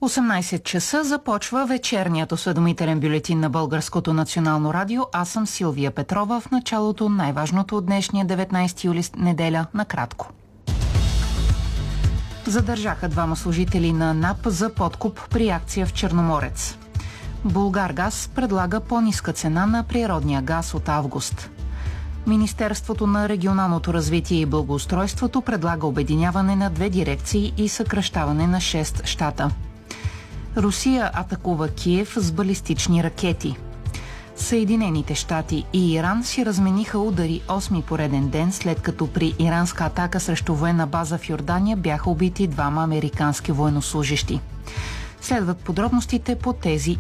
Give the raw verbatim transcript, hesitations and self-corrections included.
осемнайсет часа започва вечерният осведомителен бюлетин на Българското национално радио. Аз съм Силвия Петрова. В началото най-важното от днешния деветнайсети юли, неделя, накратко. Задържаха двама служители на НАП за подкуп при акция в Черноморец. Булгаргаз предлага по-ниска цена на природния газ от август. Министерството на регионалното развитие и благоустройството предлага обединяване на две дирекции и съкращаване на шест щата. Русия атакува Киев с балистични ракети. Съединените щати и Иран си размениха удари осми пореден ден, след като при иранска атака срещу военна база в Йордания бяха убити двама американски военнослужещи. Следват подробностите по тези